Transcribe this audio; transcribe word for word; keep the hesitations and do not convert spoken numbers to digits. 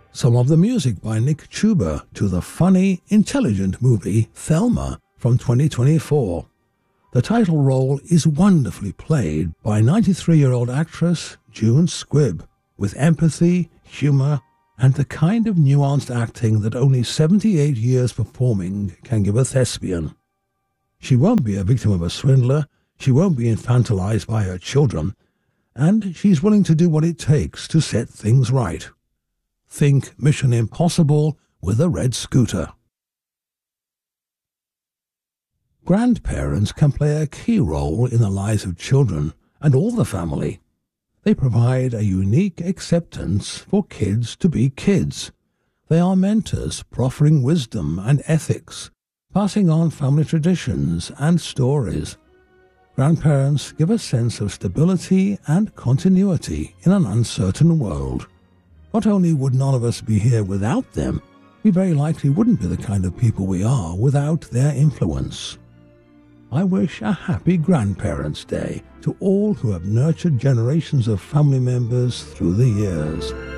Some of the music by Nick Chuba to the funny, intelligent movie Thelma from twenty twenty-four. The title role is wonderfully played by ninety-three-year-old actress June Squibb, with empathy, humor, and the kind of nuanced acting that only seventy-eight years performing can give a thespian. She won't be a victim of a swindler, she won't be infantilized by her children, and she's willing to do what it takes to set things right. Think Mission Impossible with a red scooter. Grandparents can play a key role in the lives of children and all the family. They provide a unique acceptance for kids to be kids. They are mentors proffering wisdom and ethics, passing on family traditions and stories. Grandparents give a sense of stability and continuity in an uncertain world. Not only would none of us be here without them, we very likely wouldn't be the kind of people we are without their influence. I wish a happy Grandparents' Day to all who have nurtured generations of family members through the years.